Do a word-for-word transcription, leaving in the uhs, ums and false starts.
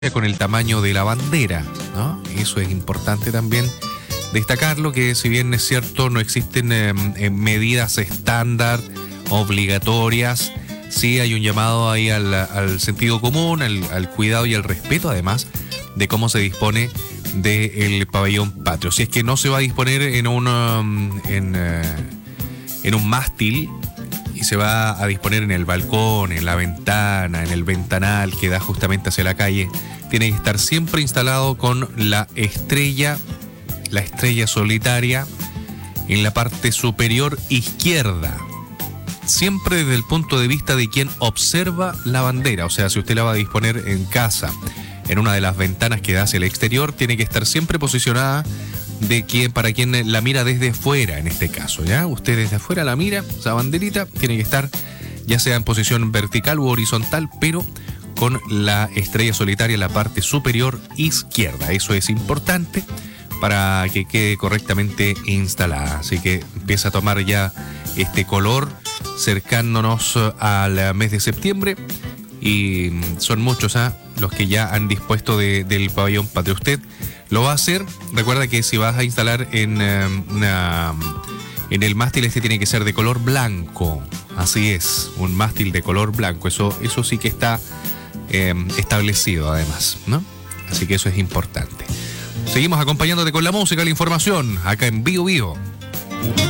con el tamaño de la bandera, ¿no? Eso es importante también destacarlo, que si bien es cierto no existen eh, eh, medidas estándar obligatorias, sí hay un llamado ahí al, al sentido común, al, al cuidado y al respeto, además de cómo se dispone del pabellón patrio. Si es que no se va a disponer en un, um, en, uh, en un mástil, y se va a disponer en el balcón, en la ventana, en el ventanal que da justamente hacia la calle, tiene que estar siempre instalado con la estrella, la estrella solitaria en la parte superior izquierda. Siempre desde el punto de vista de quien observa la bandera. O sea, si usted la va a disponer en casa, en una de las ventanas que da hacia el exterior, tiene que estar siempre posicionada de quien, para quien la mira desde fuera, en este caso, ¿ya? Usted desde afuera la mira, esa banderita tiene que estar ya sea en posición vertical u horizontal, pero con la estrella solitaria en la parte superior izquierda. Eso es importante para que quede correctamente instalada. Así que empieza a tomar ya este color cercándonos al mes de septiembre, y son muchos ¿eh? los que ya han dispuesto de, del pabellón patrio. Usted lo va a hacer. Recuerda que si vas a instalar en, uh, una, en el mástil, este tiene que ser de color blanco. Así es, un mástil de color blanco. Eso, eso sí que está eh, establecido además, ¿no? Así que eso es importante. Seguimos acompañándote con la música, la información, acá en Bio Bio.